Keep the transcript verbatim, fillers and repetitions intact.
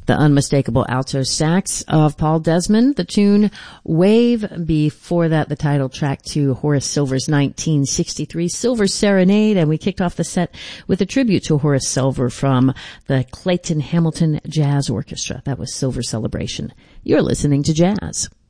The unmistakable alto sax of Paul Desmond, the tune Wave. Before that, the title track to Horace Silver's nineteen sixty-three Silver Serenade, and we kicked off the set with a tribute to Horace Silver from the Clayton Hamilton Jazz Orchestra. That was Silver Celebration. You're listening to Jazz.